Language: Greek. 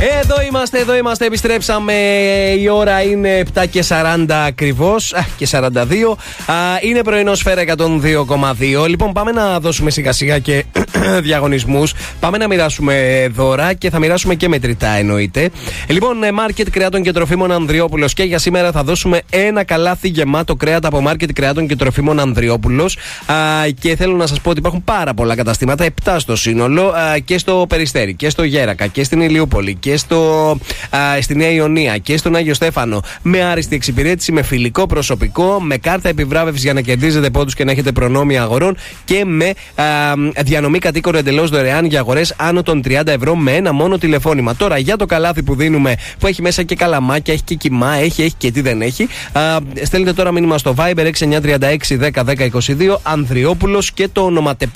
Εδώ είμαστε, επιστρέψαμε. Η ώρα είναι 7:40 ακριβώς και 42. Είναι πρωινό Σφαίρα 102,2. Λοιπόν, πάμε να δώσουμε σιγά σιγά και διαγωνισμούς. Πάμε να μοιράσουμε δώρα και θα μοιράσουμε και μετρητά, εννοείται. Λοιπόν, μάρκετ κρεάτων και τροφίμων Ανδριόπουλος. Και για σήμερα θα δώσουμε ένα καλάθι γεμάτο κρέατα από μάρκετ κρεάτων και τροφίμων Ανδριόπουλος. Και θέλω να σας πω ότι υπάρχουν πάρα πολλά καταστήματα, 7 στο σύνολο, και στο Περιστέρι και στο Γέρακα και στην Ηλιούπολη και στη Νέα Ιωνία και στον Άγιο Στέφανο, με άριστη εξυπηρέτηση, με φιλικό προσωπικό, με κάρτα επιβράβευσης για να κερδίζετε πόντους και να έχετε προνόμια αγορών και με διανομή κατοίκων εντελώς δωρεάν για αγορές άνω των 30 ευρώ με ένα μόνο τηλεφώνημα. Τώρα, για το καλάθι που δίνουμε, που έχει μέσα και καλαμάκια, έχει και κιμά, έχει και τι δεν έχει, στέλνετε τώρα μήνυμα στο Viber 6936 10 10 22 Ανδριόπουλος και το ονοματεπώνυμο